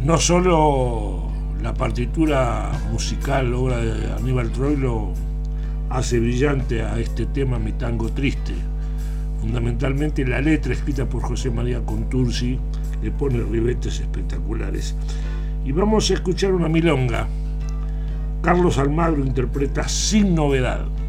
No solo la partitura musical, obra de Aníbal Troilo, hace brillante a este tema Mi Tango Triste. Fundamentalmente la letra, escrita por José María Contursi, le pone ribetes espectaculares. Y vamos a escuchar una milonga. Carlos Almagro interpreta Sin Novedad.